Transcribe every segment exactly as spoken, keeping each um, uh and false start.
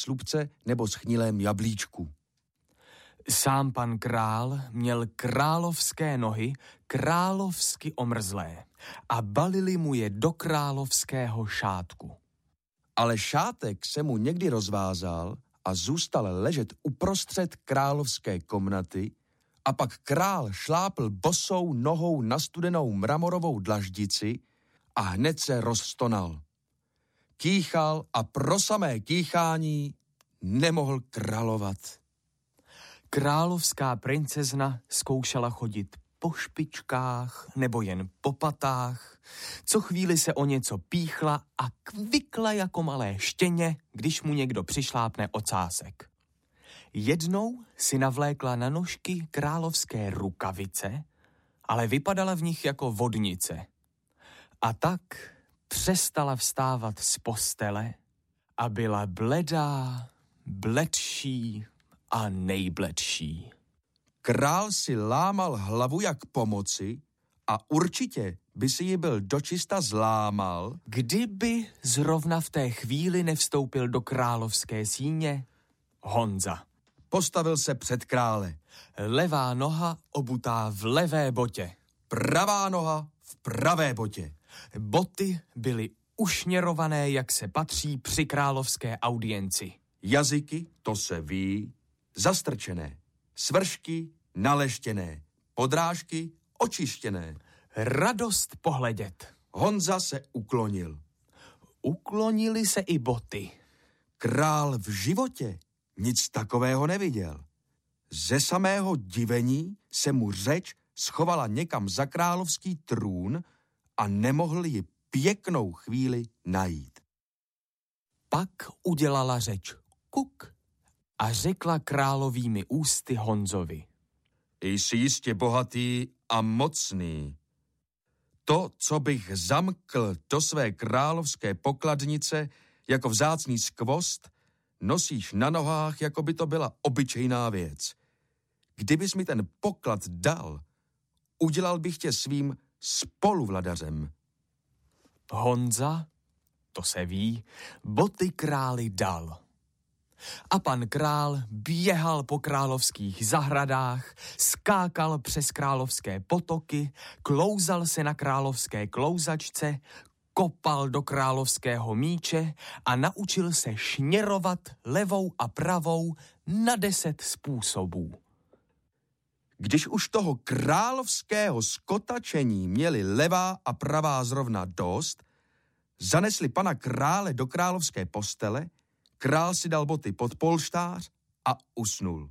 slupce nebo schnilém jablíčku. Sám pan král měl královské nohy královsky omrzlé a balili mu je do královského šátku. Ale šátek se mu někdy rozvázal a zůstal ležet uprostřed královské komnaty a pak král šlápl bosou nohou na studenou mramorovou dlaždici a hned se rozstonal. Kýchal a pro samé kýchání nemohl královat. Královská princezna zkoušela chodit po špičkách nebo jen po patách. Co chvíli se o něco píchla a kvikla jako malé štěně, když mu někdo přišlápne ocásek. Jednou si navlékla na nožky královské rukavice, ale vypadala v nich jako vodnice. A tak přestala vstávat z postele a byla bledá, bledší a nejbledší. Král si lámal hlavu, jak pomoci, a určitě by si ji byl dočista zlámal, kdyby zrovna v té chvíli nevstoupil do královské síně Honza. Postavil se před krále. Levá noha obutá v levé botě. Pravá noha v pravé botě. Boty byly ušněrované, jak se patří při královské audienci. Jazyky, to se ví, zastrčené. Svršky naleštěné. Podrážky očištěné. Radost pohledět. Honza se uklonil. Uklonily se i boty. Král v životě nic takového neviděl. Ze samého divení se mu řeč schovala někam za královský trůn a nemohl ji pěknou chvíli najít. Pak udělala řeč kuk a řekla královými ústy Honzovi. Jsi jistě bohatý a mocný. To, co bych zamkl do své královské pokladnice jako vzácný skvost, nosíš na nohách, jako by to byla obyčejná věc. Kdybys mi ten poklad dal, udělal bych tě svým spoluvladařem. Honza, to se ví, boty králi dal. A pan král běhal po královských zahradách, skákal přes královské potoky, klouzal se na královské klouzačce, kopal do královského míče a naučil se šněrovat levou a pravou na deset způsobů. Když už toho královského skotačení měli levá a pravá zrovna dost, zanesli pana krále do královské postele, král si dal boty pod polštář a usnul.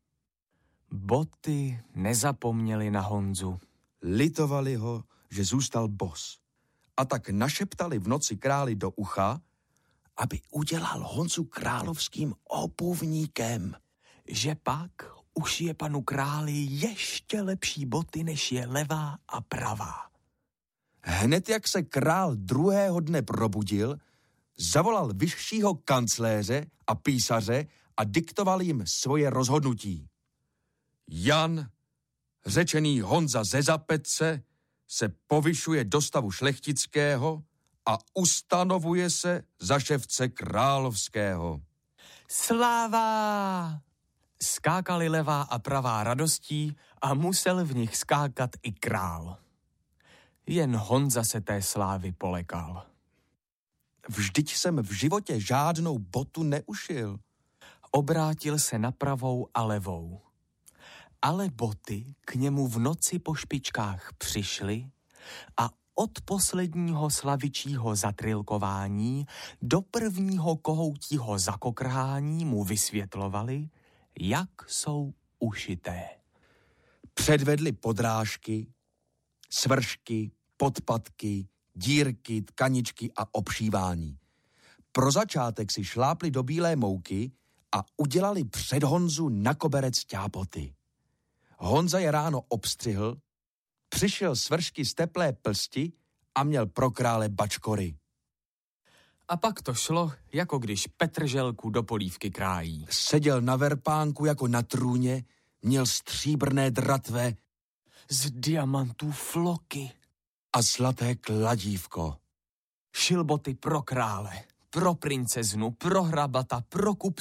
Boty nezapomněli na Honzu. Litovali ho, že zůstal bos. A tak našeptali v noci králi do ucha, aby udělal Honzu královským obuvníkem. Že pak už je panu králi ještě lepší boty, než je levá a pravá. Hned jak se král druhého dne probudil, zavolal vyššího kancléře a písaře a diktoval jim svoje rozhodnutí. Jan, řečený Honza ze Zapece, se povyšuje do stavu šlechtického a ustanovuje se za ševce královského. Sláva! Skákali levá a pravá radostí a musel v nich skákat i král. Jen Honza se té slávy polekal. Vždyť jsem v životě žádnou botu neušil. Obrátil se na pravou a levou. Ale boty k němu v noci po špičkách přišly a od posledního slavičího zatrilkování do prvního kohoutího zakokrhání mu vysvětlovali, jak jsou ušité. Předvedli podrážky, svršky, podpatky, dírky, tkaničky a obšívání. Pro začátek si šlápli do bílé mouky a udělali před Honzu na koberec ťápoty. Honza je ráno obstřihl, přišel svršky z teplé plsti a měl pro krále bačkory. A pak to šlo, jako když Petrželku do polívky krájí. Seděl na verpánku jako na trůně, měl stříbrné dratve z diamantů floky a zlaté kladívko. Šil boty pro krále, pro princeznu, pro hrabata, pro kupce